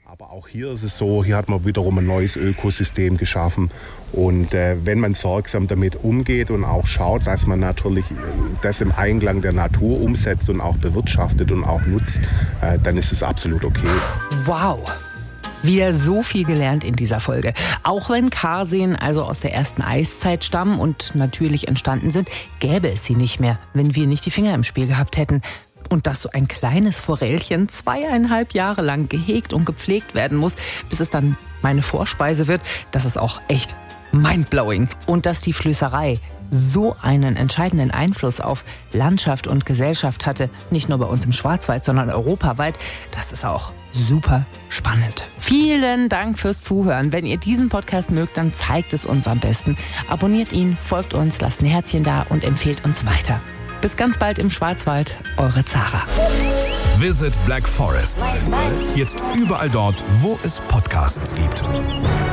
Aber auch hier ist es so, hier hat man wiederum ein neues Ökosystem geschaffen. Und wenn man sorgsam damit umgeht und auch schaut, dass man natürlich das im Einklang der Natur umsetzt und auch bewirtschaftet und auch nutzt, dann ist es absolut okay. Wow! Wieder so viel gelernt in dieser Folge. Auch wenn Karseen also aus der ersten Eiszeit stammen und natürlich entstanden sind, gäbe es sie nicht mehr, wenn wir nicht die Finger im Spiel gehabt hätten. Und dass so ein kleines Forellchen 2,5 Jahre lang gehegt und gepflegt werden muss, bis es dann meine Vorspeise wird, das ist auch echt mindblowing. Und dass die Flößerei so einen entscheidenden Einfluss auf Landschaft und Gesellschaft hatte, nicht nur bei uns im Schwarzwald, sondern europaweit, das ist auch super spannend. Vielen Dank fürs Zuhören. Wenn ihr diesen Podcast mögt, dann zeigt es uns am besten. Abonniert ihn, folgt uns, lasst ein Herzchen da und empfehlt uns weiter. Bis ganz bald im Schwarzwald, eure Zara. Visit Black Forest. Jetzt überall dort, wo es Podcasts gibt.